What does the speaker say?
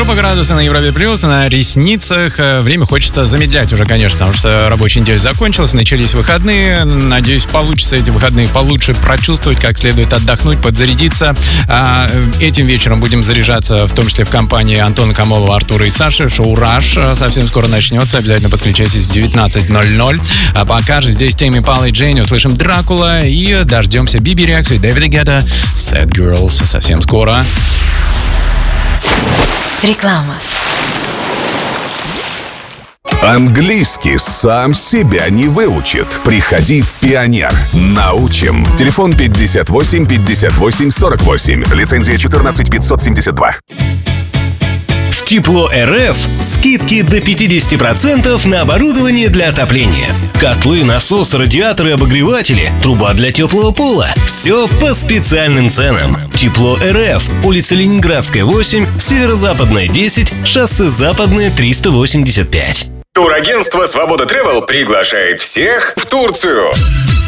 по градусу на Европе плюс, на ресницах. Время хочется замедлять уже, конечно, потому что рабочая неделя закончилась, начались выходные. Надеюсь, получится эти выходные получше прочувствовать, как следует отдохнуть, подзарядиться. Этим вечером будем заряжаться, в том числе в компании Антона Камолова, Артура и Саши. Шоу «Раш» совсем скоро начнется. Обязательно подключайтесь в 19:00. А пока же здесь Тейми Импала и Джейни. Услышим «Дракула» и дождемся Биби реакции Дэвида Гетта «Sad Girls» совсем скоро. Реклама. Английский сам себя не выучит. Приходи в «Пионер». Научим. Телефон 58 58 48. Лицензия 14 572. Тепло РФ. Скидки до 50% на оборудование для отопления. Котлы, насосы, радиаторы, обогреватели, труба для теплого пола. Все по специальным ценам. Тепло РФ. Улица Ленинградская, 8, Северо-Западная, 10, шоссе Западное, 385. Турагентство «Свобода Тревел» приглашает всех в Турцию.